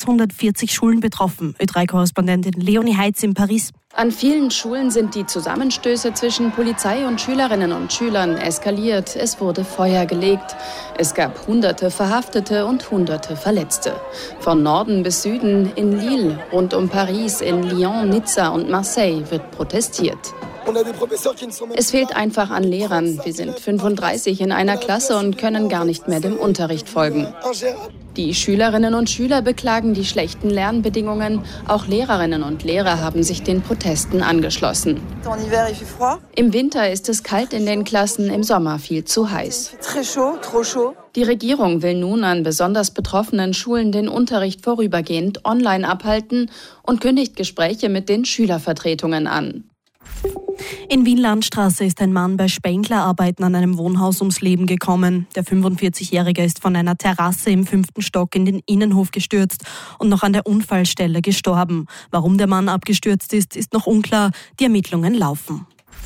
640 Schulen betroffen. Ö3-Korrespondentin Leonie Heitz in Paris. An vielen Schulen sind die Zusammenstöße zwischen Polizei und Schülerinnen und Schülern eskaliert. Es wurde Feuer gelegt. Es gab Hunderte Verhaftete und Hunderte Verletzte. Von Norden bis Süden, in Lille, rund um Paris, in Lyon, Nizza und Marseille wird protestiert. Es fehlt einfach an Lehrern. Wir sind 35 in einer Klasse und können gar nicht mehr dem Unterricht folgen. Die Schülerinnen und Schüler beklagen die schlechten Lernbedingungen. Auch Lehrerinnen und Lehrer haben sich den Protesten angeschlossen. Im Winter ist es kalt in den Klassen, im Sommer viel zu heiß. Die Regierung will nun an besonders betroffenen Schulen den Unterricht vorübergehend online abhalten und kündigt Gespräche mit den Schülervertretungen an. In Wien-Landstraße ist ein Mann bei Spenglerarbeiten an einem Wohnhaus ums Leben gekommen. Der 45-Jährige ist von einer Terrasse im 5. Stock in den Innenhof gestürzt und noch an der Unfallstelle gestorben. Warum der Mann abgestürzt ist, ist noch unklar. Die Ermittlungen laufen.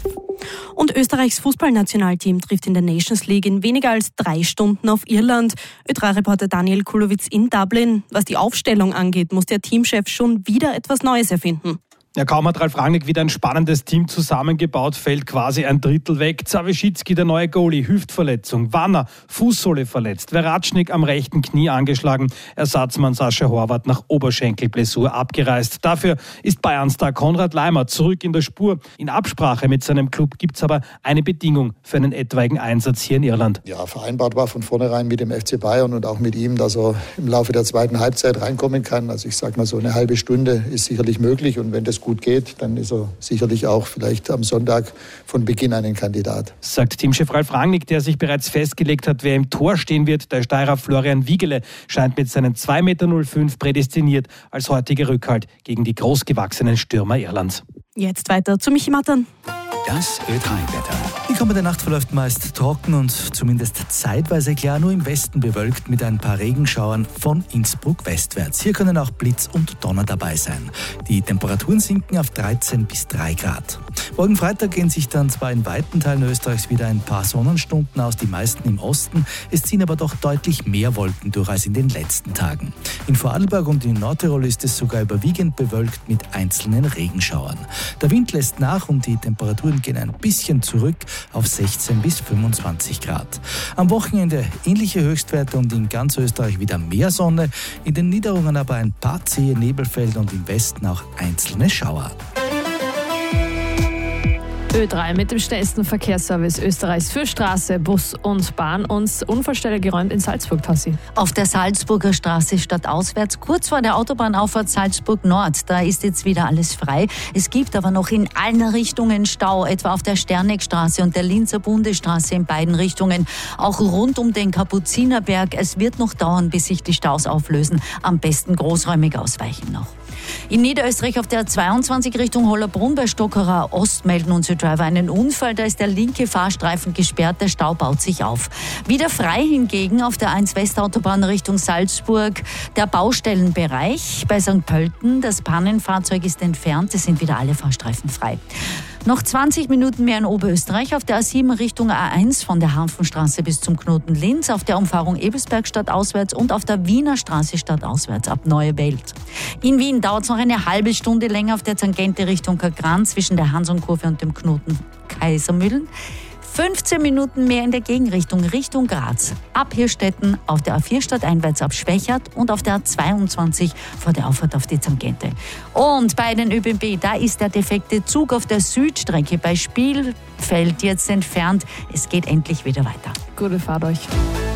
Und Österreichs Fußballnationalteam trifft in der Nations League in weniger als 3 Stunden auf Irland. Ö3-Reporter Daniel Kulowitz in Dublin. Was die Aufstellung angeht, muss der Teamchef schon wieder etwas Neues erfinden. Ja, kaum hat Ralf Rangnick wieder ein spannendes Team zusammengebaut, fällt quasi ein Drittel weg. Zawischicki, der neue Goalie, Hüftverletzung. Wanner, Fußsohle verletzt. Veratschnik am rechten Knie angeschlagen. Ersatzmann Sascha Horvath nach Oberschenkelblessur abgereist. Dafür ist Bayern-Star Konrad Laimer zurück in der Spur. In Absprache mit seinem Club gibt es aber eine Bedingung für einen etwaigen Einsatz hier in Irland. Ja, vereinbart war von vornherein mit dem FC Bayern und auch mit ihm, dass er im Laufe der zweiten Halbzeit reinkommen kann. Also ich sage mal, so eine halbe Stunde ist sicherlich möglich und wenn das gut geht, dann ist er sicherlich auch vielleicht am Sonntag von Beginn ein Kandidat. Sagt Teamchef Ralf Rangnick, der sich bereits festgelegt hat, wer im Tor stehen wird. Der Steirer Florian Wiegele scheint mit seinen 2,05 Meter prädestiniert als heutiger Rückhalt gegen die großgewachsenen Stürmer Irlands. Jetzt weiter zu Michi Mattern. Das Ö3-Wetter. Die kommende Nacht verläuft meist trocken und zumindest zeitweise klar, nur im Westen bewölkt mit ein paar Regenschauern von Innsbruck westwärts. Hier können auch Blitz und Donner dabei sein. Die Temperaturen sinken auf 13 bis 3 Grad. Morgen Freitag gehen sich dann zwar in weiten Teilen Österreichs wieder ein paar Sonnenstunden aus, die meisten im Osten. Es ziehen aber doch deutlich mehr Wolken durch als in den letzten Tagen. In Vorarlberg und in Nordtirol ist es sogar überwiegend bewölkt mit einzelnen Regenschauern. Der Wind lässt nach und die Temperaturen gehen ein bisschen zurück auf 16 bis 25 Grad. Am Wochenende ähnliche Höchstwerte und in ganz Österreich wieder mehr Sonne. In den Niederungen aber ein paar zähe Nebelfelder und im Westen auch einzelne Schauer. Ö3 mit dem schnellsten Verkehrsservice Österreichs für Straße, Bus und Bahn. Uns Unfallstelle geräumt in Salzburg, Tassi. Auf der Salzburger Straße stadtauswärts, kurz vor der Autobahnauffahrt Salzburg Nord. Da ist jetzt wieder alles frei. Es gibt aber noch in allen Richtungen Stau, etwa auf der Sterneckstraße und der Linzer Bundesstraße in beiden Richtungen. Auch rund um den Kapuzinerberg. Es wird noch dauern, bis sich die Staus auflösen. Am besten großräumig ausweichen noch. In Niederösterreich auf der 22 Richtung Hollerbrunn bei Stockerer Ost melden unsere Driver einen Unfall. Da ist der linke Fahrstreifen gesperrt, der Stau baut sich auf. Wieder frei hingegen auf der 1 Westautobahn Richtung Salzburg der Baustellenbereich bei St. Pölten. Das Pannenfahrzeug ist entfernt, es sind wieder alle Fahrstreifen frei. Noch 20 Minuten mehr in Oberösterreich auf der A7 Richtung A1 von der Hanfenstraße bis zum Knoten Linz, auf der Umfahrung Ebelsberg stadtauswärts und auf der Wiener Straße stadtauswärts ab Neue Welt. In Wien dauert es noch eine halbe Stunde länger auf der Tangente Richtung Kagran zwischen der Hansonkurve und dem Knoten Kaisermühlen. 15 Minuten mehr in der Gegenrichtung Richtung Graz. Ab Hirstetten auf der A4 stadteinwärts ab Schwächert und auf der A22 vor der Auffahrt auf die Tangente. Und bei den ÖBB, da ist der defekte Zug auf der Südstrecke bei Spielfeld jetzt entfernt. Es geht endlich wieder weiter. Gute Fahrt euch.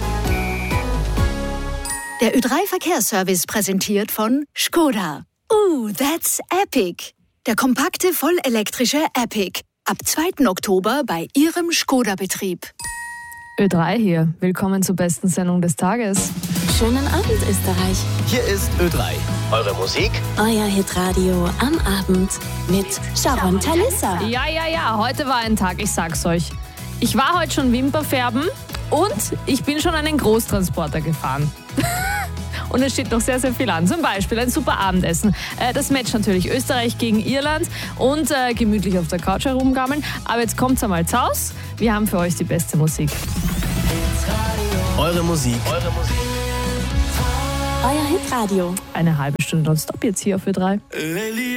Der Ö3-Verkehrsservice präsentiert von Skoda. That's epic. Der kompakte, vollelektrische Epic. Ab 2. Oktober bei Ihrem Skoda-Betrieb. Ö3 hier. Willkommen zur besten Sendung des Tages. Schönen Abend, Österreich. Hier ist Ö3. Eure Musik? Euer Hitradio am Abend mit Sharon Talissa. Ja. Heute war ein Tag, ich sag's euch. Ich war heute schon Wimperfärben und ich bin schon einen Großtransporter gefahren. Und es steht noch sehr, sehr viel an. Zum Beispiel ein super Abendessen. Das Match natürlich Österreich gegen Irland und gemütlich auf der Couch herumgammeln. Aber jetzt kommt's einmal zu Haus. Wir haben für euch die beste Musik. Eure Musik. Euer Hitradio. Eine halbe Stunde nonstop jetzt hier auf Ö3.